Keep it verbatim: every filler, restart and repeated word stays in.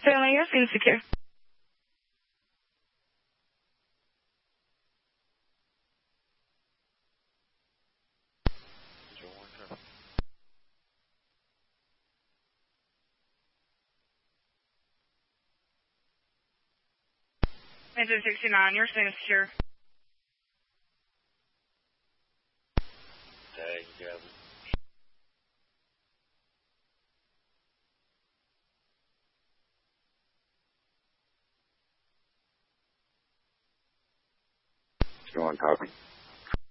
Certainly, your scene secure. Engine sixty-nine, your scene is secure. Tag, you got it. Go on, copy.